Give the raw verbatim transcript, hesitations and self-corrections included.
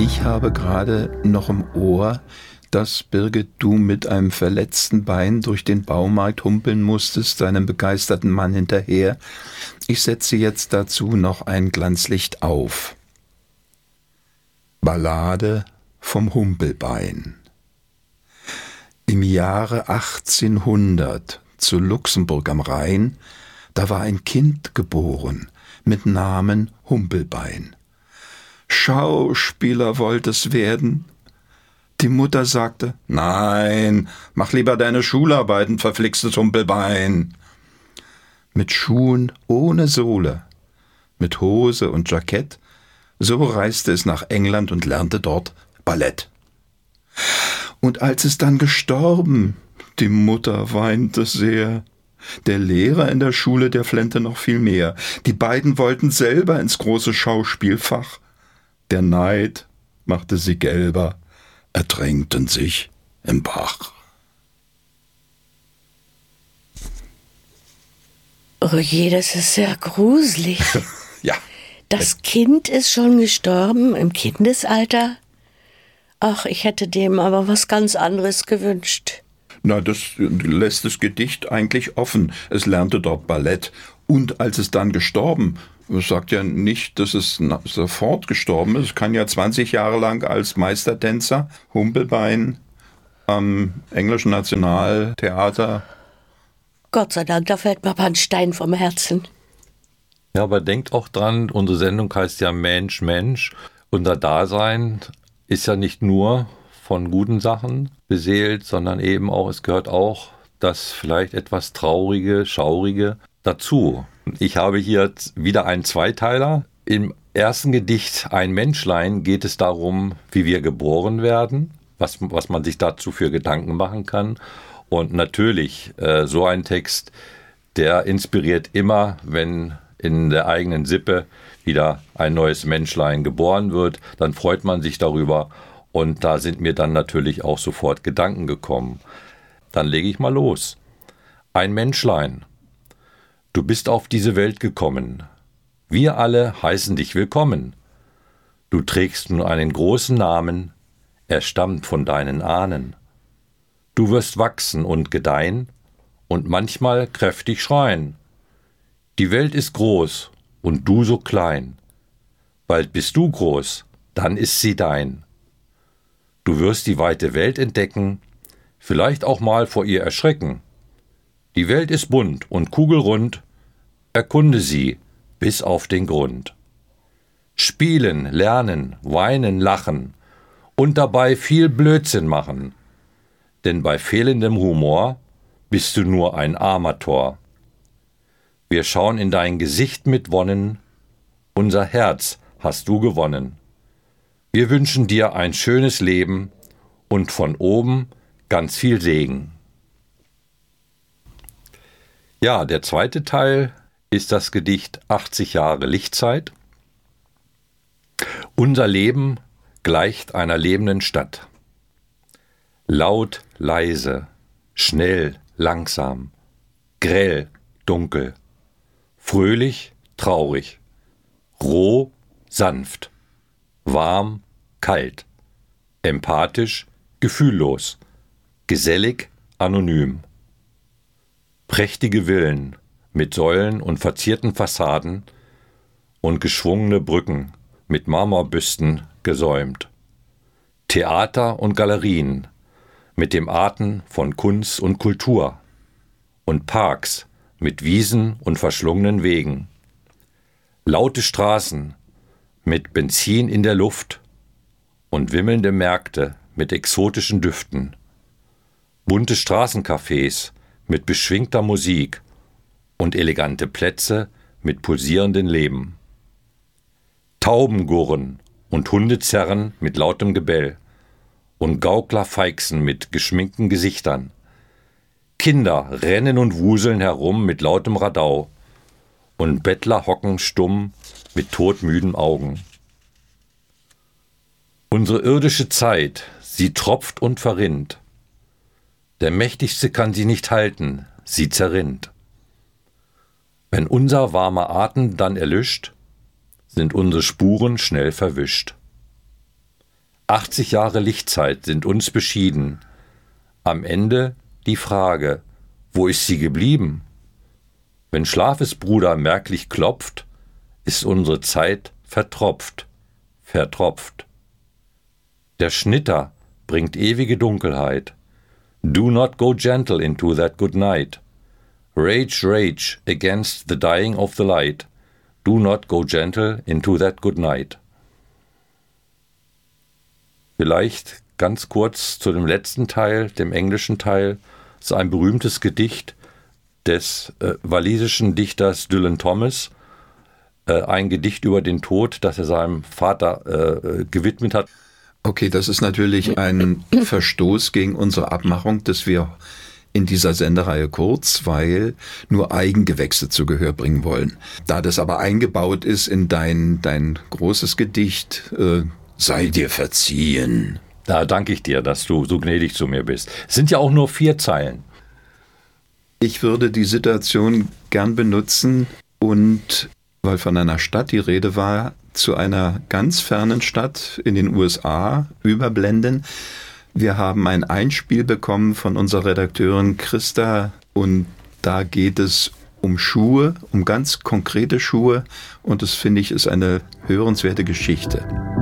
Ich habe gerade noch im Ohr, dass, Birgit, du mit einem verletzten Bein durch den Baumarkt humpeln musstest, deinem begeisterten Mann hinterher. Ich setze jetzt dazu noch ein Glanzlicht auf. Ballade vom Humpelbein. Im Jahre achtzehnhundert zu Luxemburg am Rhein, da war ein Kind geboren mit Namen Humpelbein. Schauspieler wollte es werden. Die Mutter sagte, nein, mach lieber deine Schularbeiten, verflixtes Humpelbein. Mit Schuhen ohne Sohle, mit Hose und Jackett, so reiste es nach England und lernte dort Ballett. Und als es dann gestorben, die Mutter weinte sehr. Der Lehrer in der Schule, der flennte noch viel mehr. Die beiden wollten selber ins große Schauspielfach. Der Neid machte sie gelber, ertränkten sich im Bach. Oh je, das ist sehr gruselig. Ja. Das Kind ist schon gestorben im Kindesalter? Ach, ich hätte dem aber was ganz anderes gewünscht. Na, das lässt das Gedicht eigentlich offen. Es lernte dort Ballett. Und als es dann gestorben, es sagt ja nicht, dass es sofort gestorben ist. Es kann ja zwanzig Jahre lang als Meistertänzer, Humpelbein, am englischen Nationaltheater. Gott sei Dank, da fällt mir aber ein Stein vom Herzen. Ja, aber denkt auch dran, unsere Sendung heißt ja Mensch, Mensch. Unser Dasein ist ja nicht nur von guten Sachen beseelt, sondern eben auch, es gehört auch das vielleicht etwas Traurige, Schaurige dazu. Ich habe hier wieder einen Zweiteiler. Im ersten Gedicht Ein Menschlein geht es darum, wie wir geboren werden, was, was man sich dazu für Gedanken machen kann. Und natürlich, äh, so ein Text, der inspiriert immer, wenn in der eigenen Sippe wieder ein neues Menschlein geboren wird, dann freut man sich darüber. Und da sind mir dann natürlich auch sofort Gedanken gekommen. Dann lege ich mal los. Ein Menschlein. Du bist auf diese Welt gekommen. Wir alle heißen dich willkommen. Du trägst nun einen großen Namen, er stammt von deinen Ahnen. Du wirst wachsen und gedeihen und manchmal kräftig schreien. Die Welt ist groß und du so klein. Bald bist du groß, dann ist sie dein. Du wirst die weite Welt entdecken, vielleicht auch mal vor ihr erschrecken. Die Welt ist bunt und kugelrund, erkunde sie bis auf den Grund. Spielen, lernen, weinen, lachen und dabei viel Blödsinn machen. Denn bei fehlendem Humor bist du nur ein Amateur. Wir schauen in dein Gesicht mit Wonnen, unser Herz hast du gewonnen. Wir wünschen dir ein schönes Leben und von oben ganz viel Segen. Ja, der zweite Teil ist das Gedicht achtzig Jahre Lichtzeit. Unser Leben gleicht einer lebenden Stadt. Laut, leise, schnell, langsam, grell, dunkel, fröhlich, traurig, roh, sanft, warm, kalt, empathisch, gefühllos, gesellig, anonym. Prächtige Villen mit Säulen und verzierten Fassaden und geschwungene Brücken mit Marmorbüsten gesäumt. Theater und Galerien mit dem Atem von Kunst und Kultur und Parks mit Wiesen und verschlungenen Wegen. Laute Straßen mit Benzin in der Luft und wimmelnde Märkte mit exotischen Düften. Bunte Straßencafés mit beschwingter Musik und elegante Plätze mit pulsierendem Leben. Taubengurren und Hundezerren mit lautem Gebell und Gaukler-Feixen mit geschminkten Gesichtern. Kinder rennen und wuseln herum mit lautem Radau und Bettler hocken stumm mit todmüden Augen. Unsere irdische Zeit, sie tropft und verrinnt. Der Mächtigste kann sie nicht halten, sie zerrinnt. Wenn unser warmer Atem dann erlischt, sind unsere Spuren schnell verwischt. achtzig Jahre Lichtzeit sind uns beschieden. Am Ende die Frage, wo ist sie geblieben? Wenn Schlafesbruder merklich klopft, ist unsere Zeit vertropft, vertropft. Der Schnitter bringt ewige Dunkelheit. Do not go gentle into that good night. Rage, rage against the dying of the light. Do not go gentle into that good night. Vielleicht ganz kurz zu dem letzten Teil, dem englischen Teil. Das ist ein berühmtes Gedicht des äh, walisischen Dichters Dylan Thomas. Äh, ein Gedicht über den Tod, das er seinem Vater äh, gewidmet hat. Okay, das ist natürlich ein Verstoß gegen unsere Abmachung, dass wir in dieser Sendereihe Kurzweil nur Eigengewächse zu Gehör bringen wollen. Da das aber eingebaut ist in dein, dein großes Gedicht, äh, sei dir verziehen. Da danke ich dir, dass du so gnädig zu mir bist. Es sind ja auch nur vier Zeilen. Ich würde die Situation gern benutzen und, weil von einer Stadt die Rede war, zu einer ganz fernen Stadt in den U S A überblenden. Wir haben ein Einspiel bekommen von unserer Redakteurin Christa und da geht es um Schuhe, um ganz konkrete Schuhe und das finde ich ist eine hörenswerte Geschichte.